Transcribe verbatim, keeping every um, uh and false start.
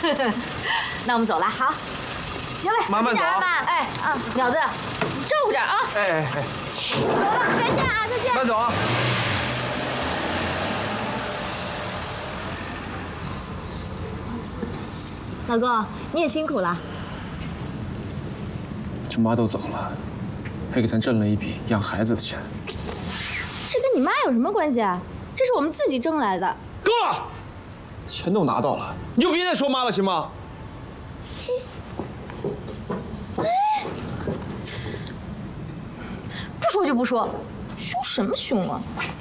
那我们走了，好。行嘞， 慢慢走啊。 哎啊，鸟子，你照顾点啊。 哎哎哎， 走了，再见啊，再见。 慢走啊。 老公，你也辛苦了。 这妈都走了，还给咱挣了一笔养孩子的钱。 这跟你妈有什么关系啊？这是我们自己挣来的。 够了，钱都拿到了，你就别再说妈了，行吗？ 不说就不说，凶什么凶啊？